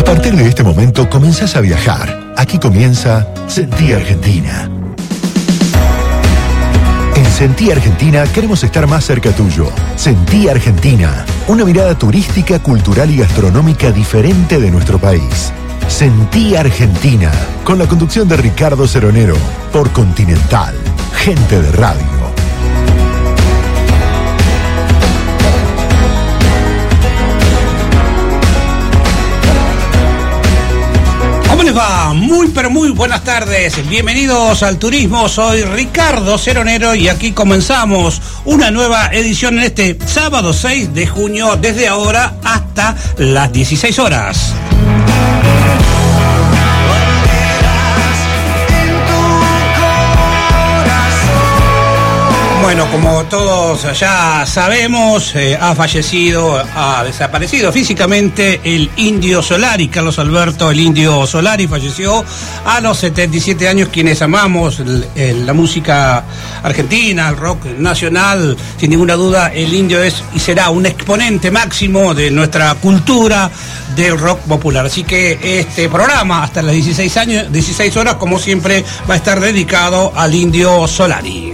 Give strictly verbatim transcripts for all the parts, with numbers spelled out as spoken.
A partir de este momento comenzás a viajar. Aquí comienza Sentí Argentina. En Sentí Argentina queremos estar más cerca tuyo. Sentí Argentina, una mirada turística, cultural y gastronómica diferente de nuestro país. Sentí Argentina, con la conducción de Ricardo Ceronero, por Continental, gente de radio. ¿Cómo les va? Muy pero muy buenas tardes, bienvenidos al turismo, soy Ricardo Ceronero y aquí comenzamos una nueva edición en este sábado seis de junio, desde ahora hasta las dieciséis horas. Bueno, como todos ya sabemos, eh, ha fallecido, ha desaparecido físicamente el Indio Solari, Carlos Alberto el Indio Solari, falleció a los setenta y siete años. Quienes amamos el, el, la música argentina, el rock nacional, sin ninguna duda el Indio es y será un exponente máximo de nuestra cultura del rock popular. Así que este programa hasta las dieciséis años, dieciséis horas, como siempre, va a estar dedicado al Indio Solari.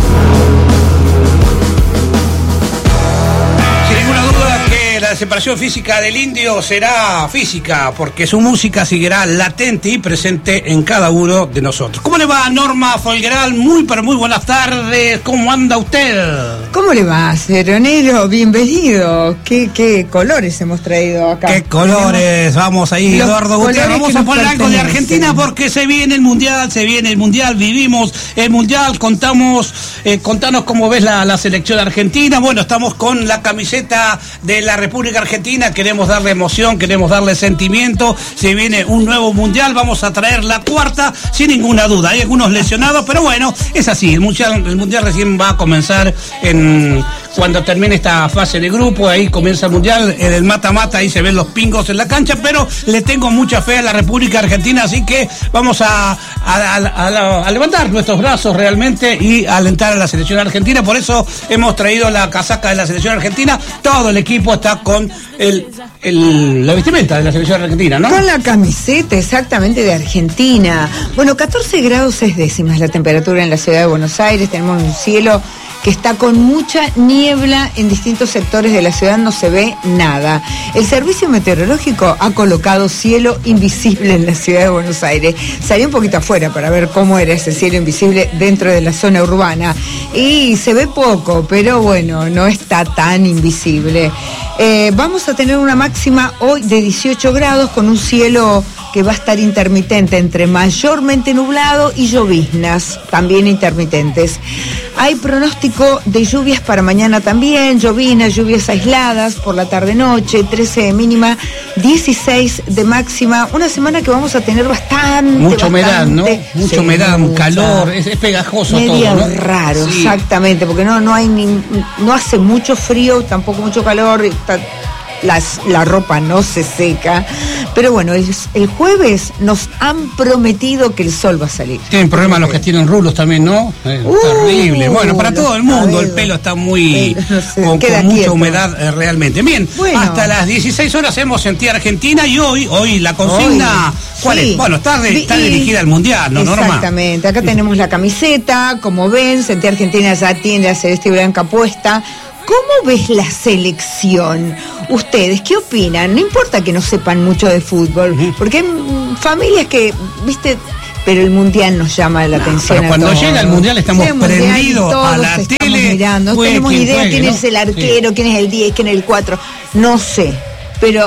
La separación física del Indio será física, porque su música seguirá latente y presente en cada uno de nosotros. ¿Cómo le va, Norma Folgueral? Muy, pero muy buenas tardes. ¿Cómo anda usted? ¿Cómo le va, Ceronero? Bienvenido. ¿Qué, qué colores hemos traído acá? ¿Qué colores? Vamos ahí, Los Eduardo Gutiérrez. Vamos a poner algo de Argentina porque se viene el Mundial, se viene el Mundial, vivimos el Mundial, contamos, eh, contanos cómo ves la, la selección argentina. Bueno, estamos con la camiseta de la República Argentina, queremos darle emoción, queremos darle sentimiento, se viene un nuevo mundial, vamos a traer la cuarta sin ninguna duda. Hay algunos lesionados, pero bueno, es así, el mundial, el mundial recién va a comenzar en cuando termine esta fase de grupo, ahí comienza el mundial, en el mata-mata, ahí se ven los pingos en la cancha, pero le tengo mucha fe a la República Argentina, así que vamos a, a, a, a, a levantar nuestros brazos realmente y a alentar a la selección argentina. Por eso hemos traído la casaca de la selección argentina, todo el equipo está con el, el, la vestimenta de la selección argentina, ¿no? Con la camiseta, exactamente, de Argentina. Bueno, catorce grados seis décimas la temperatura en la ciudad de Buenos Aires, tenemos un cielo que está con mucha niebla en distintos sectores de la ciudad, no se ve nada. El servicio meteorológico ha colocado cielo invisible en la ciudad de Buenos Aires. Salí un poquito afuera para ver cómo era ese cielo invisible dentro de la zona urbana y se ve poco, pero bueno, no está tan invisible. Eh, vamos a tener una máxima hoy de dieciocho grados con un cielo que va a estar intermitente, entre mayormente nublado y lloviznas, también intermitentes. Hay pronóstico de lluvias para mañana también, lloviznas, lluvias aisladas por la tarde-noche, trece de mínima, dieciséis de máxima. Una semana que vamos a tener bastante, Mucha humedad, bastante, ¿no? Mucha sí, humedad, mucha. calor, es, es pegajoso medio todo, ¿no? raro, Sí. Exactamente, porque no, no hay ni, no hace mucho frío, tampoco mucho calor, está, las, la ropa no se seca, pero bueno, el, el jueves nos han prometido que el sol va a salir. Tienen problemas los que tienen rulos también, ¿no? Es uh, terrible. Bueno, para todo el mundo cabellos. El pelo está muy No sé, con, queda con mucha quieto. humedad eh, realmente. Bien, Bueno. hasta las dieciséis horas hemos Sentí Argentina y hoy, hoy la consigna, Hoy, ¿cuál sí. es? Bueno, está, de, está Y- dirigida al Mundial, ¿no, Norma? Exactamente, acá tenemos la camiseta, como ven, Sentí Argentina ya tiene la celeste y blanca puesta. ¿Cómo ves la selección? Ustedes, ¿qué opinan? No importa que no sepan mucho de fútbol, uh-huh. porque hay mm, familias que, viste, pero el mundial nos llama la no, atención. Pero cuando a llega el mundial estamos llega prendidos a la tele. Mirando. No Pues, tenemos quién idea juegue, quién ¿no? es el arquero, sí. quién es el diez, quién es el cuatro. No sé, pero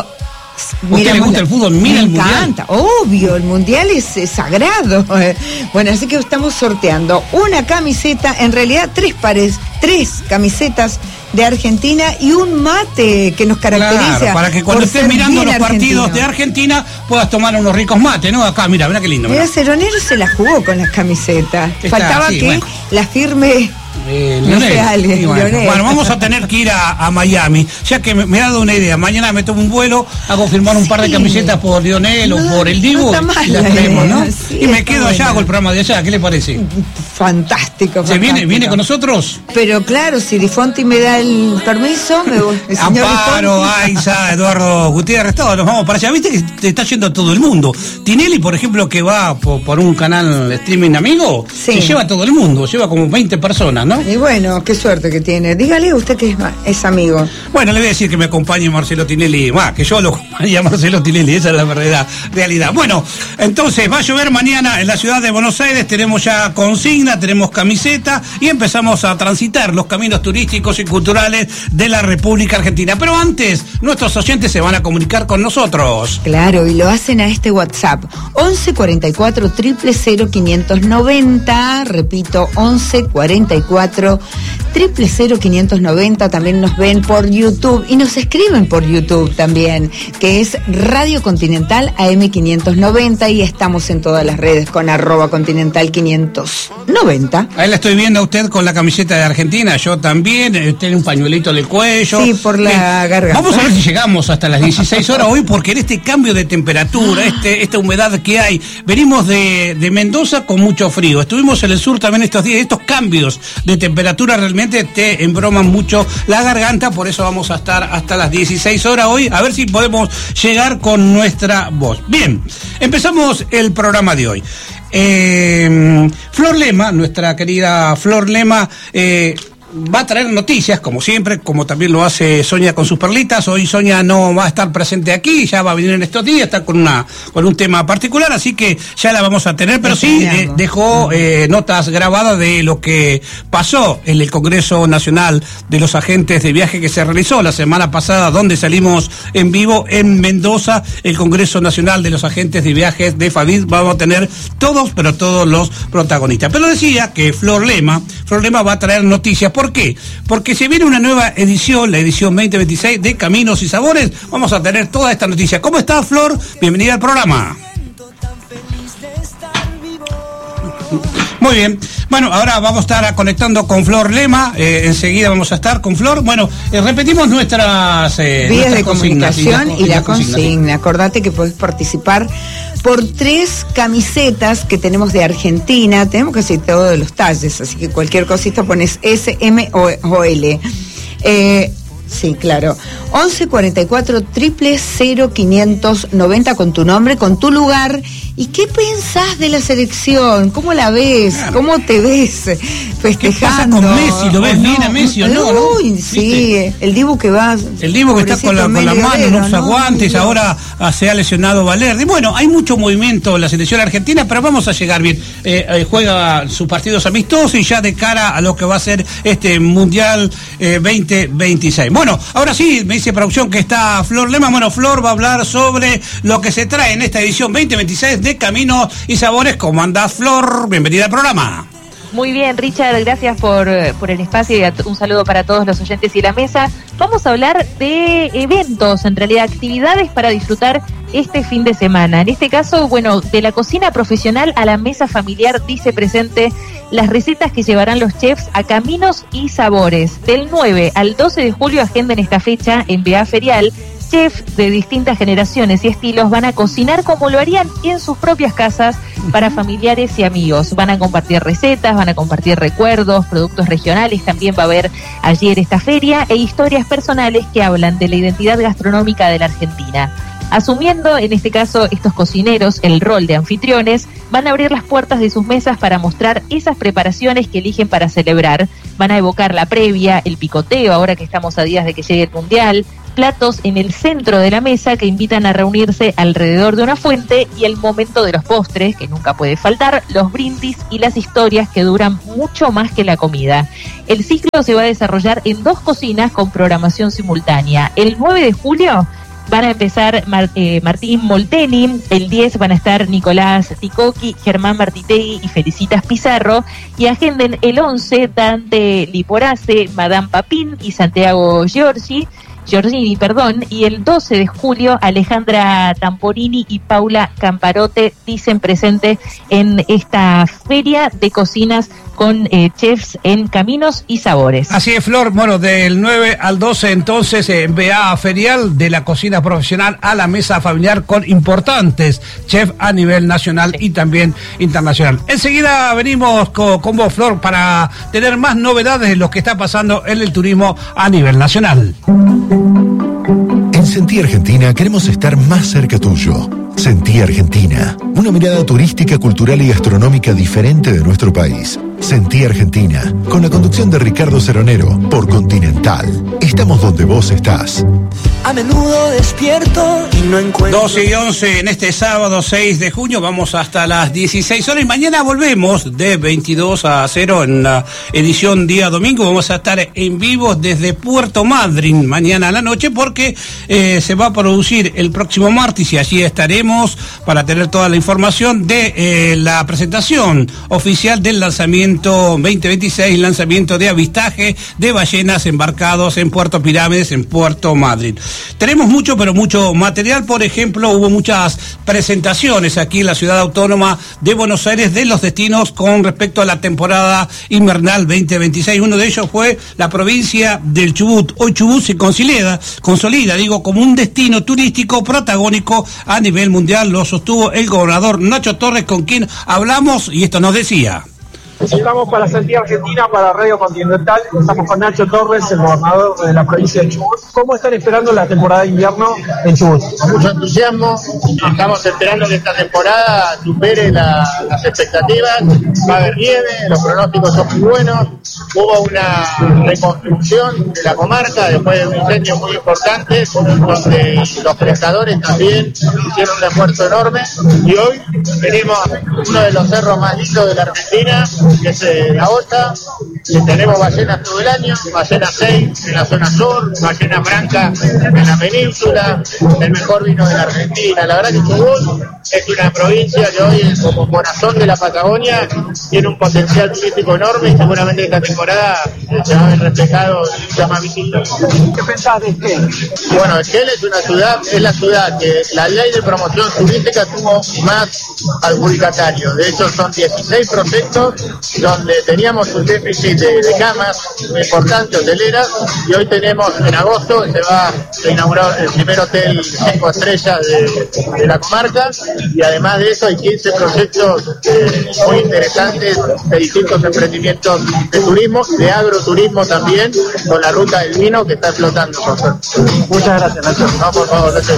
¿A usted le gusta el fútbol? Mira el mundial. Me encanta, obvio, el mundial es, es sagrado. Bueno, así que estamos sorteando una camiseta, en realidad tres pares, tres camisetas de Argentina y un mate que nos caracteriza. Claro, para que cuando estés mirando los partidos argentino. de Argentina puedas tomar unos ricos mates, ¿no? Acá, mira, mira qué lindo. Mira, Ceronero se la jugó con las camisetas. Está, Faltaba sí, que bueno. la firme Eh, Lionel. No sé, Ale, bueno, Lionel. bueno, vamos a tener que ir a, a Miami, ya que me, me ha dado una idea. Mañana me tomo un vuelo, hago firmar un Sí. par de camisetas por Lionel no, o por el Dibu, no está mal y las la traemos, idea. ¿no? Sí, y me está quedo allá, bueno. hago el programa de allá. ¿Qué le parece? Fantástico, ¿Se viene, fantástico. viene con nosotros? Pero claro, si Di Fonti me da el permiso, me voy. El señor Di Amparo, Fonti. Aiza, Eduardo Gutiérrez, todos nos vamos para allá. Viste que te está yendo todo el mundo. Tinelli, por ejemplo, que va por, por un canal de streaming amigo, Sí. se lleva a todo el mundo, lleva como veinte personas, ¿no? Y bueno, qué suerte que tiene. Dígale usted que es, ma- es amigo. Bueno, le voy a decir que me acompañe Marcelo Tinelli, más que yo lo acompañe a Marcelo Tinelli, esa es la verdadera realidad. Bueno, entonces va a llover mañana en la ciudad de Buenos Aires, tenemos ya consigna, tenemos camiseta y empezamos a transitar los caminos turísticos y culturales de la República Argentina. Pero antes, nuestros oyentes se van a comunicar con nosotros. Claro, y lo hacen a este WhatsApp. once cuarenta y cuatro, cero cero cero, quinientos noventa. Repito, once cuarenta y cuatro, cero cero cero, quinientos noventa. También nos ven por YouTube y nos escriben por YouTube también, que es Radio Continental A M quinientos noventa, y estamos en todas las redes con arroba Continental quinientos noventa. Ahí la estoy viendo a usted con la camiseta de Argentina, yo también, eh, tiene un pañuelito en el cuello. Sí, por la Bien, garganta. Vamos a ver si llegamos hasta las dieciséis horas hoy, porque en este cambio de temperatura, este, esta humedad que hay, venimos de, de Mendoza con mucho frío, estuvimos en el sur también estos días, estos cambios de temperatura realmente te embroman mucho la garganta, por eso vamos a estar hasta las dieciséis horas hoy, a ver si podemos llegar con nuestra voz. Bien, empezamos el programa de hoy. Eh, Flor Lema, nuestra querida Flor Lema, eh, va a traer noticias, como siempre, como también lo hace Sonia con sus perlitas. Hoy Sonia no va a estar presente aquí, ya va a venir en estos días, está con una con un tema particular, así que ya la vamos a tener, pero sí eh, dejó eh, notas grabadas de lo que pasó en el Congreso Nacional de los Agentes de Viaje que se realizó la semana pasada, donde salimos en vivo en Mendoza, el Congreso Nacional de los Agentes de Viajes de FAVID. Vamos a tener todos, pero todos los protagonistas. Pero decía que Flor Lema, Flor Lema va a traer noticias. ¿Por qué? Porque se viene una nueva edición, la edición veinte veintiséis de Caminos y Sabores. Vamos a tener toda esta noticia. ¿Cómo estás, Flor? Bienvenida al programa. Muy bien. Bueno, ahora vamos a estar conectando con Flor Lema. Eh, enseguida vamos a estar con Flor. Bueno, eh, repetimos nuestras eh, vías nuestras de comunicación y la, y la consigna. consigna. Acordate que podés participar por tres camisetas que tenemos de Argentina. Tenemos casi todos los talles, así que cualquier cosita pones S, M o L. Eh, sí, claro. once cuarenta y cuatro, cero cero cero, quinientos noventa con tu nombre, con tu lugar. ¿Y qué pensás de la selección? ¿Cómo la ves? Claro. ¿Cómo te ves festejando? ¿Qué pasa con Messi? ¿Lo ves bien a Messi o no? ¿no? Uy, sí, ¿viste? El Dibu que va... El Dibu que está con la, con la mano, no usa guantes, ¿no? Ahora se ha lesionado Valerdi. Bueno, hay mucho movimiento en la selección argentina, pero vamos a llegar bien. Eh, eh, juega sus partidos amistosos y ya de cara a lo que va a ser este Mundial eh, veinte veintiséis. Bueno, ahora sí, me dice producción que está Flor Lema. Bueno, Flor va a hablar sobre lo que se trae en esta edición veinte veintiséis de Caminos y Sabores. ¿Cómo andás, Flor? Bienvenida al programa. Muy bien, Richard, gracias por, por el espacio y un saludo para todos los oyentes y la mesa. Vamos a hablar de eventos, en realidad actividades para disfrutar este fin de semana. En este caso, bueno, de la cocina profesional a la mesa familiar, dice presente las recetas que llevarán los chefs a Caminos y Sabores. Del nueve al doce de julio agenden esta fecha en B A Ferial. Chefs de distintas generaciones y estilos van a cocinar como lo harían en sus propias casas para familiares y amigos. Van a compartir recetas, van a compartir recuerdos, productos regionales. También va a haber ayer esta feria e historias personales que hablan de la identidad gastronómica de la Argentina. Asumiendo, en este caso, estos cocineros el rol de anfitriones, van a abrir las puertas de sus mesas para mostrar esas preparaciones que eligen para celebrar. Van a evocar la previa, el picoteo, ahora que estamos a días de que llegue el Mundial, platos en el centro de la mesa que invitan a reunirse alrededor de una fuente y el momento de los postres, que nunca puede faltar, los brindis y las historias que duran mucho más que la comida. El ciclo se va a desarrollar en dos cocinas con programación simultánea. El nueve de julio van a empezar Mar, eh, Martín Molteni, el diez van a estar Nicolás Ticoqui, Germán Martitegui y Felicitas Pizarro, y agenden el once Dante Liporace, Madame Papín y Santiago Giorgi, Giorgini, perdón, y el doce de julio Alejandra Tamporini y Paula Camparote dicen presente en esta feria de cocinas con eh, chefs en Caminos y Sabores. Así es, Flor, bueno, del nueve al doce entonces eh, V A ferial de la cocina profesional a la mesa familiar con importantes chefs a nivel nacional y también internacional. Enseguida venimos con, con vos, Flor, para tener más novedades de lo que está pasando en el turismo a nivel nacional. En Sentí Argentina queremos estar más cerca tuyo. Sentí Argentina, una mirada turística, cultural y gastronómica diferente de nuestro país. Sentí Argentina, con la conducción de Ricardo Ceronero, por Continental. Estamos donde vos estás. A menudo despierto y no encuentro... doce y once en este sábado seis de junio, vamos hasta las dieciséis horas y mañana volvemos de veintidós a cero en la edición día domingo. Vamos a estar en vivo desde Puerto Madryn mañana a la noche porque eh, se va a producir el próximo martes y allí estaremos para tener toda la información de eh, la presentación oficial del lanzamiento veinte veintiséis, lanzamiento de avistaje de ballenas embarcados en Puerto Pirámides, en Puerto Madryn. Tenemos mucho, pero mucho material. Por ejemplo, hubo muchas presentaciones aquí en la ciudad autónoma de Buenos Aires de los destinos con respecto a la temporada invernal veinte veintiséis. Uno de ellos fue la provincia del Chubut. Hoy Chubut se consolida, consolida, digo, como un destino turístico protagónico a nivel mundial. Lo sostuvo el gobernador Nacho Torres, con quien hablamos, y esto nos decía. Estamos para Sentí Argentina, para Radio Continental. Estamos con Nacho Torres, el gobernador de la provincia de Chubut. ¿Cómo están esperando la temporada de invierno en Chubut? Con mucho entusiasmo. Estamos esperando que esta temporada supere la, las expectativas. Va a haber nieve, los pronósticos son muy buenos. Hubo una reconstrucción de la comarca después de un incendio muy importante, donde los prestadores también hicieron un esfuerzo enorme. Y hoy tenemos uno de los cerros más lindos de la Argentina, que es eh, la Ota, que tenemos ballenas todo el año, ballena seis en la zona sur, ballena franca en la península, el mejor vino de la Argentina. La verdad que Chubut es una provincia que hoy, como corazón de la Patagonia, tiene un potencial turístico enorme y seguramente esta temporada eh, se va a ver reflejado en mucha más visitas. ¿Qué pensás de Esquel? Bueno, Esquel es una ciudad, es la ciudad que la ley de promoción turística tuvo más adjudicatarios. De hecho, son dieciséis proyectos donde teníamos un déficit de, de camas muy importante, hoteleras, y hoy tenemos en agosto, se va a inaugurar el primer hotel cinco estrellas de, de la comarca, y además de eso hay quince proyectos eh, muy interesantes de distintos emprendimientos de turismo, de agroturismo también, con la ruta del vino que está explotando. Muchas gracias, Nacho. No, por favor, gracias.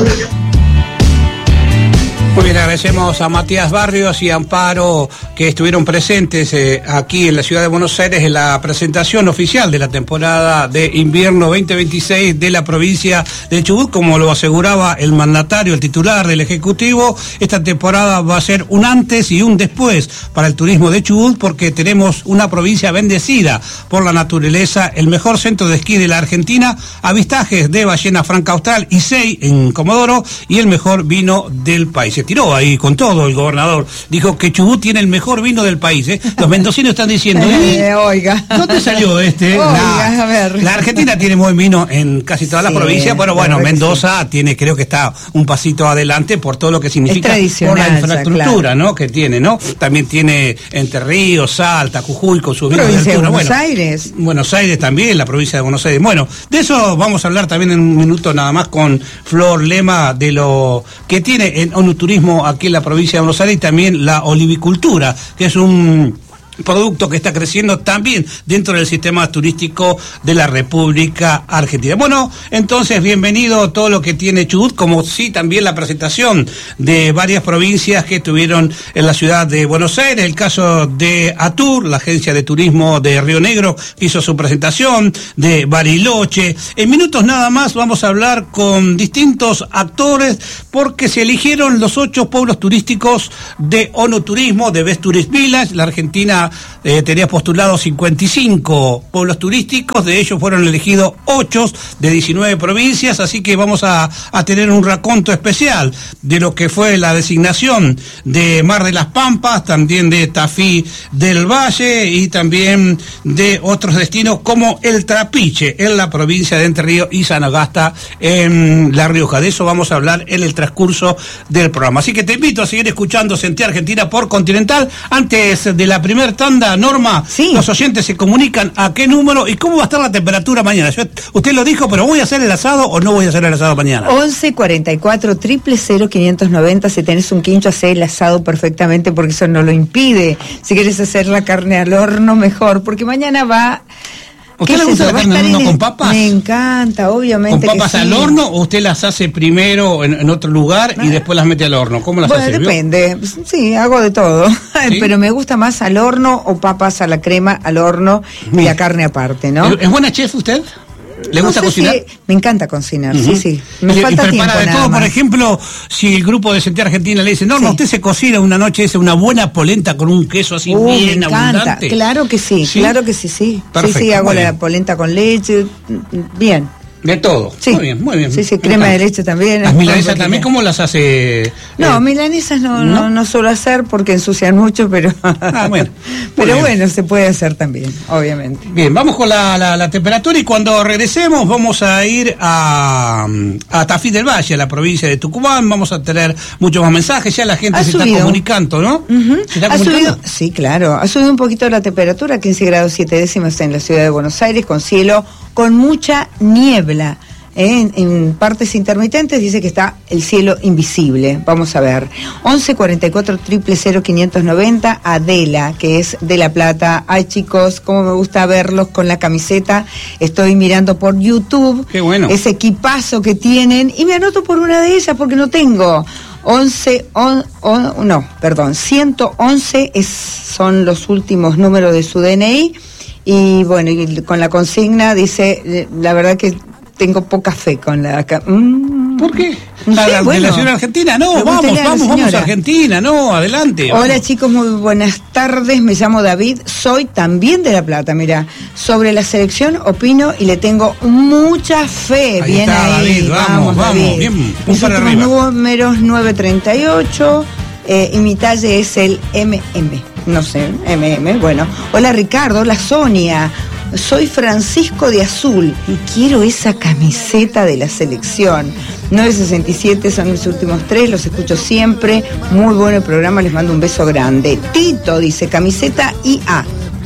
Muy bien, agradecemos a Matías Barrios y Amparo que estuvieron presentes eh, aquí en la ciudad de Buenos Aires en la presentación oficial de la temporada de invierno veinte veintiséis de la provincia de Chubut. Como lo aseguraba el mandatario, el titular del Ejecutivo, esta temporada va a ser un antes y un después para el turismo de Chubut, porque tenemos una provincia bendecida por la naturaleza, el mejor centro de esquí de la Argentina, avistajes de ballena franca austral y sei en Comodoro, y el mejor vino del país. Tiró ahí con todo el gobernador, dijo que Chubut tiene el mejor vino del país, ¿eh? Los mendocinos están diciendo, ¿eh? Eh, oiga. ¿Dónde salió este? Oiga, la, a ver. la Argentina tiene buen vino en casi todas Sí, las provincias, pero bueno, Mendoza sí. tiene, creo que está un pasito adelante por todo lo que significa, Es por la tradicional, infraestructura, ya, claro. ¿no? Que tiene, ¿no? También tiene Entre Ríos, Salta, Jujuy con sus vinos de Provincia de altura. Buenos Bueno, Aires. Buenos Aires también, la provincia de Buenos Aires. Bueno, de eso vamos a hablar también en un minuto nada más con Flor Lema, de lo que tiene en onoturismo aquí en la provincia de Buenos Aires, y también la olivicultura, que es un producto que está creciendo también dentro del sistema turístico de la República Argentina. Bueno, entonces bienvenido todo lo que tiene Chubut, como sí también la presentación de varias provincias que estuvieron en la ciudad de Buenos Aires, el caso de Atur, la agencia de turismo de Río Negro, que hizo su presentación, de Bariloche. En minutos nada más vamos a hablar con distintos actores, porque se eligieron los ocho pueblos turísticos de onoturismo, de Best Tourist Village. La Argentina Argentina eh, tenía postulados cincuenta y cinco pueblos turísticos, de ellos fueron elegidos ocho de diecinueve provincias, así que vamos a, a tener un raconto especial de lo que fue la designación de Mar de las Pampas, también de Tafí del Valle y también de otros destinos como el Trapiche en la provincia de Entre Ríos y Sanagasta en La Rioja. De eso vamos a hablar en el transcurso del programa. Así que te invito a seguir escuchando Sentí Argentina por Continental. Antes de la primer tanda, Norma, sí. Los oyentes se comunican a qué número y cómo va a estar la temperatura mañana. Yo, usted lo dijo, pero ¿voy a hacer el asado o no voy a hacer el asado mañana? once cuarenta y cuatro, cero cero cero, quinientos noventa. Si tenés un quincho, hacé el asado perfectamente porque eso no lo impide. Si quieres hacer la carne al horno, mejor, porque mañana va... ¿Usted le gusta la carne al horno con papas? Me encanta, obviamente. ¿Con papas que sí. al horno o usted las hace primero en, en otro lugar y después las mete al horno? ¿Cómo las bueno, hace? Bueno, depende. ¿Vio? Sí, hago de todo. ¿Sí? Pero me gusta más al horno o papas a la crema al horno y la carne aparte, ¿no? ¿Es buena chef usted? ¿Le no gusta sé cocinar? Si, me encanta cocinar, uh-huh. sí, sí. Me y, falta y prepara tiempo, de todo, más. por ejemplo, si el grupo de Sentí Argentina le dice, no, sí. no, usted se cocina una noche esa, una buena polenta con un queso así uh, bien me encanta. abundante. Claro que sí, sí, claro que sí, sí. Perfecto, sí, sí, hago la polenta con leche, bien. De todo. Sí. Muy bien, muy bien. Sí, sí, crema de leche también. ¿Las milanesas también cómo las hace? No, eh, milanesas no, no, no, no suelo hacer porque ensucian mucho, pero ah, bueno. pero bueno, se puede hacer también, obviamente. Bien, vamos con la, la, la temperatura y cuando regresemos vamos a ir a, a Tafí del Valle, a la provincia de Tucumán, vamos a tener muchos más mensajes, ya la gente se subido. está comunicando, ¿no? Uh-huh. ¿Se está ha comunicando? Subido, sí, claro, ha subido un poquito la temperatura, quince grados siete décimas en la ciudad de Buenos Aires, con cielo con mucha niebla. Eh, en, en partes intermitentes dice que está el cielo invisible. Vamos a ver. once cuarenta y cuatro, cero cero cero, quinientos noventa. Adela, que es de La Plata. Ay, chicos, cómo me gusta verlos con la camiseta. Estoy mirando por YouTube. Qué bueno. Ese equipazo que tienen. Y me anoto por una de ellas porque no tengo. once, on, on, no, perdón. ciento once es, son los últimos números de su D N I. Y bueno, y con la consigna dice, la verdad que tengo poca fe con la... Mm. ¿Por qué? Sí, ¿La, la bueno, relación Argentina? No, vamos, vamos, vamos a Argentina, no, adelante. Vamos. Hola chicos, muy buenas tardes, me llamo David, soy también de La Plata, mira, sobre la selección opino y le tengo mucha fe. Ahí bien está, ahí, David, vamos, vamos, vamos, David. Bien, mis últimos números nueve treinta y ocho eh, y mi talle es el M M, no sé, M M, bueno. Hola Ricardo, hola Sonia. Soy Francisco de Azul y quiero esa camiseta de la selección. nueve sesenta y siete son mis últimos tres, los escucho siempre. Muy bueno el programa, les mando un beso grande. Tito dice camiseta I A.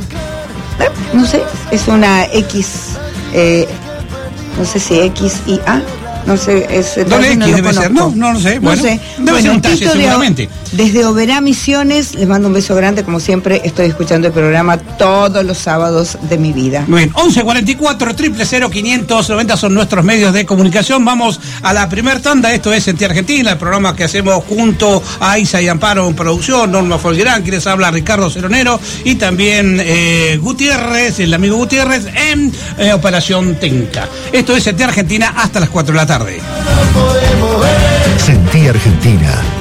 ¿Eh? No sé, es una X, eh, no sé si X I A. No sé, es doble no X lo debe conozco. ser, no, no lo sé. Bueno, no sé. Debe bueno, ser un talle, Tito seguramente. De, desde Oberá Misiones, les mando un beso grande, como siempre, estoy escuchando el programa todos los sábados de mi vida. Muy bien, once cuarenta y cuatro, cero cero cero, quinientos noventa son nuestros medios de comunicación. Vamos a la primer tanda, esto es Sentí Argentina, el programa que hacemos junto a Isa y Amparo en producción, Norma Folguerán, quienes habla Ricardo Ceronero y también eh, Gutiérrez, el amigo Gutiérrez, en eh, Operación Técnica. Esto es Sentí Argentina hasta las cuatro de la tarde. Sentí Argentina.